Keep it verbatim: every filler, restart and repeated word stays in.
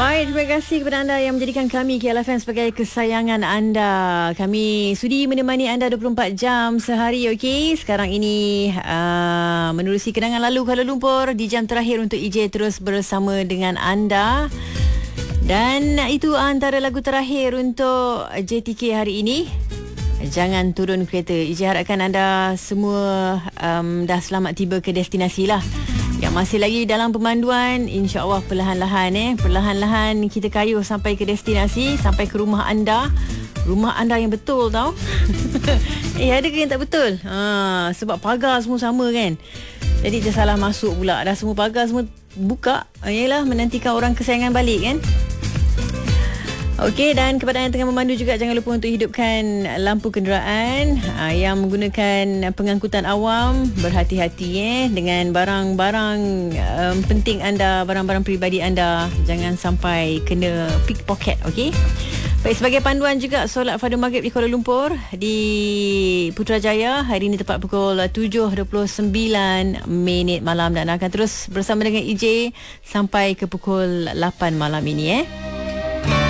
Baik, terima kasih kepada anda yang menjadikan kami K L F M sebagai kesayangan anda. Kami sudi menemani anda dua puluh empat jam sehari, okey. Sekarang ini uh, menerusi kenangan lalu Kuala Lumpur di jam terakhir untuk E J terus bersama dengan anda. Dan itu antara lagu terakhir untuk J T K hari ini. Jangan turun kereta. E J harapkan anda semua um, dah selamat tiba ke destinasi lah. Yang masih lagi dalam pemanduan, insya-Allah perlahan-lahan eh perlahan-lahan kita kayuh sampai ke destinasi, sampai ke rumah anda. Rumah anda yang betul tau. eh ada ke yang tak betul? Ha, sebab pagar semua sama kan. Jadi dia salah masuk pula. Dah semua pagar semua buka. Yalah, menantikan orang kesayangan balik kan. Okey, dan kepada yang tengah memandu juga, jangan lupa untuk hidupkan lampu kenderaan aa, yang menggunakan pengangkutan awam. Berhati-hati eh dengan barang-barang um, penting anda, barang-barang peribadi anda. Jangan sampai kena pickpocket, okey? Baik, sebagai panduan juga, solat fardu maghrib di Kuala Lumpur di Putrajaya hari ini tepat pukul tujuh dua puluh sembilan minit malam, dan akan terus bersama dengan E J sampai ke pukul lapan malam ini eh.